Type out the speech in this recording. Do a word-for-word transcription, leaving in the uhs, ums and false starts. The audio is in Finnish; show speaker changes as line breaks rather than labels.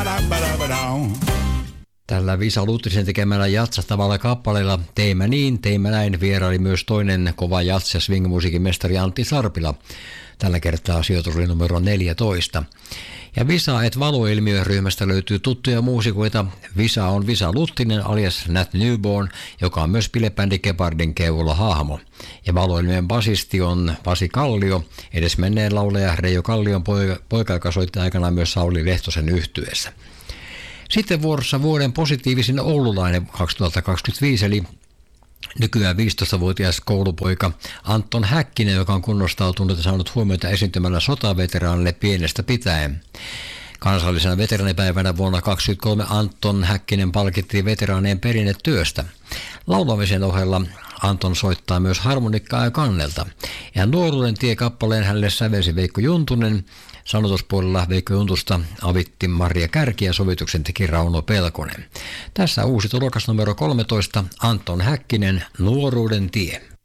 Tällä Visa Luttisen tekemällä jatsastavalla kappaleella Teimä niin, teimä näin vieraili myös toinen kova jats- ja swing-musiikin mestari Antti Sarpila. Tällä kertaa sijoitus oli numero neljätoista. Ja Visa et Valo-ilmiö-ryhmästä löytyy tuttuja muusikoita. Visa on Visa Luttinen alias Nat Newborn, joka on myös bilebändi Gepardin keuvolla hahmo. Ja Valo-ilmiön basisti on Pasi Kallio, edesmenneen laulaja Reijo Kallion poika, poika joka soitti aikanaan myös Sauli Lehtosen yhtyeessä. Sitten vuorossa vuoden positiivisin oululainen kaksituhattakaksikymmentäviisi, eli nykyään viisitoistavuotias koulupoika Anton Häkkinen, joka on kunnostautunut ja saanut huomiota esiintymällä sotaveteraanille pienestä pitäen. Kansallisena veteraanipäivänä vuonna kaksituhattakaksikymmentäkolme Anton Häkkinen palkittiin veteraanien perinnetyöstä. Laulamisen ohella Anton soittaa myös harmonikkaa ja kannelta. Ja Nuoruuden tie-kappaleen hänelle sävelsi Veikko Juntunen. Sanotuspuolella Veikko Juntusta avitti Maria Kärki ja sovituksen teki Rauno Pelkonen. Tässä uusi tulokas numero kolmetoista, Anton Häkkinen, Nuoruuden tie.